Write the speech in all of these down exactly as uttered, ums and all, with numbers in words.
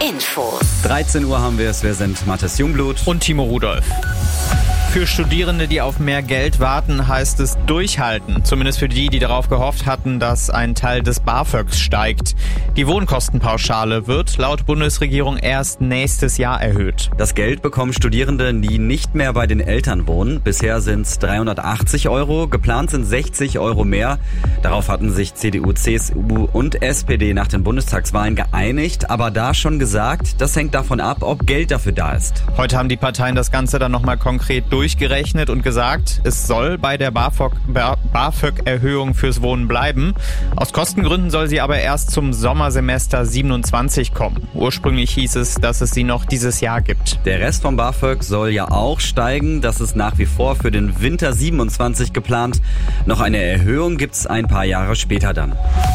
Infos. dreizehn Uhr haben wir es. Wir sind Mathis Jungblut und Timo Rudolph. Für Studierende, die auf mehr Geld warten, heißt es durchhalten. Zumindest für die, die darauf gehofft hatten, dass ein Teil des BAföGs steigt. Die Wohnkostenpauschale wird laut Bundesregierung erst nächstes Jahr erhöht. Das Geld bekommen Studierende, die nicht mehr bei den Eltern wohnen. Bisher sind es dreihundertachtzig Euro, geplant sind sechzig Euro mehr. Darauf hatten sich C D U, C S U und S P D nach den Bundestagswahlen geeinigt. Aber da schon gesagt, das hängt davon ab, ob Geld dafür da ist. Heute haben die Parteien das Ganze dann nochmal konkret durchgerechnet und gesagt, es soll bei der BAföG-Erhöhung fürs Wohnen bleiben. Aus Kostengründen soll sie aber erst zum Sommersemester siebenundzwanzig kommen. Ursprünglich hieß es, dass es sie noch dieses Jahr gibt. Der Rest vom BAföG soll ja auch steigen. Das ist nach wie vor für den Winter siebenundzwanzig geplant. Noch eine Erhöhung gibt's ein paar Jahre später dann.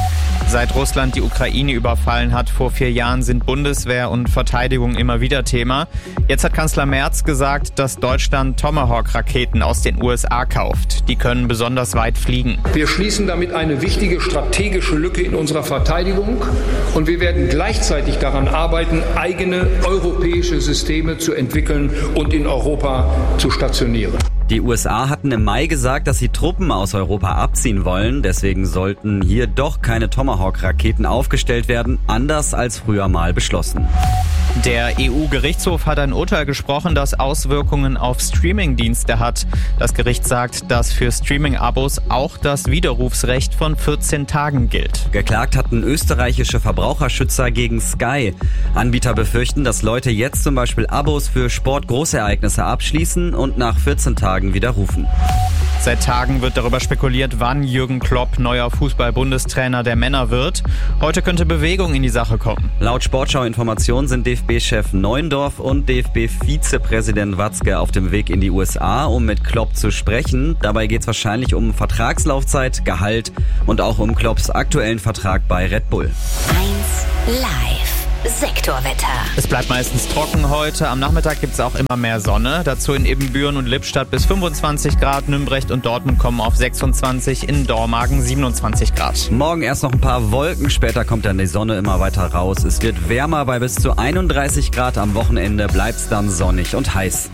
Seit Russland die Ukraine überfallen hat vor vier Jahren, sind Bundeswehr und Verteidigung immer wieder Thema. Jetzt hat Kanzler Merz gesagt, dass Deutschland Tomahawk-Raketen aus den U S A kauft. Die können besonders weit fliegen. Wir schließen damit eine wichtige strategische Lücke in unserer Verteidigung und wir werden gleichzeitig daran arbeiten, eigene europäische Systeme zu entwickeln und in Europa zu stationieren. Die U S A hatten im Mai gesagt, dass sie Truppen aus Europa abziehen wollen. Deswegen sollten hier doch keine Tomahawk-Raketen aufgestellt werden, anders als früher mal beschlossen. Der E U-Gerichtshof hat ein Urteil gesprochen, das Auswirkungen auf Streaming-Dienste hat. Das Gericht sagt, dass für Streaming-Abos auch das Widerrufsrecht von vierzehn Tagen gilt. Geklagt hatten österreichische Verbraucherschützer gegen Sky. Anbieter befürchten, dass Leute jetzt zum Beispiel Abos für Sport-Großereignisse abschließen und nach vierzehn Tagen widerrufen. Seit Tagen wird darüber spekuliert, wann Jürgen Klopp neuer Fußball-Bundestrainer der Männer wird. Heute könnte Bewegung in die Sache kommen. Laut Sportschau-Informationen sind D F B-Chef Neuendorf und D F B-Vizepräsident Watzke auf dem Weg in die U S A, um mit Klopp zu sprechen. Dabei geht es wahrscheinlich um Vertragslaufzeit, Gehalt und auch um Klopps aktuellen Vertrag bei Red Bull. eins Live. Sektorwetter. Es bleibt meistens trocken heute. Am Nachmittag gibt es auch immer mehr Sonne. Dazu in Ibbenbüren und Lippstadt bis fünfundzwanzig Grad. Nümbrecht und Dortmund kommen auf sechsundzwanzig, in Dormagen siebenundzwanzig Grad. Morgen erst noch ein paar Wolken, später kommt dann die Sonne immer weiter raus. Es wird wärmer bei bis zu einunddreißig Grad. Am Wochenende bleibt es dann sonnig und heiß.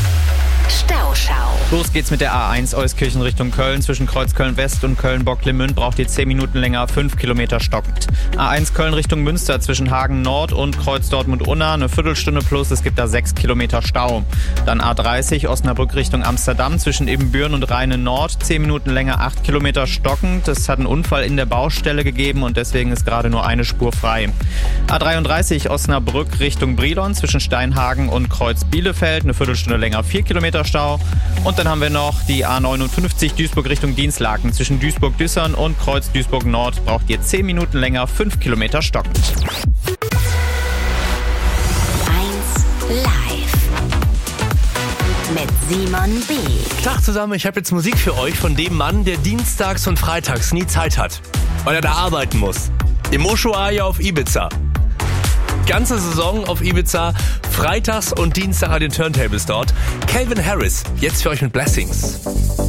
Stauschau. Los geht's mit der A eins Euskirchen Richtung Köln. Zwischen Kreuzköln West und Köln-Bocklemünd braucht ihr zehn Minuten länger, fünf Kilometer stockend. A eins Köln Richtung Münster zwischen Hagen Nord und Kreuz Dortmund-Unna eine Viertelstunde plus, es gibt da sechs Kilometer Stau. Dann A dreißig Osnabrück Richtung Amsterdam zwischen Ibbenbüren und Rheine Nord, zehn Minuten länger, acht Kilometer stockend. Es hat einen Unfall in der Baustelle gegeben und deswegen ist gerade nur eine Spur frei. A dreiunddreißig Osnabrück Richtung Brilon zwischen Steinhagen und Kreuz Bielefeld, eine Viertelstunde länger, vier Kilometer Stau. Und dann haben wir noch die A neunundfünfzig Duisburg Richtung Dienstlaken. Zwischen Duisburg-Düssern und Kreuz Duisburg-Nord braucht ihr zehn Minuten länger, fünf Kilometer stockend. eins Live. Mit Simon B. Tag zusammen, ich habe jetzt Musik für euch von dem Mann, der dienstags und freitags nie Zeit hat, weil er da arbeiten muss. Dem Ushuaia auf Ibiza. Ganze Saison auf Ibiza, freitags und Dienstag an den Turntables dort. Calvin Harris, jetzt für euch mit Blessings.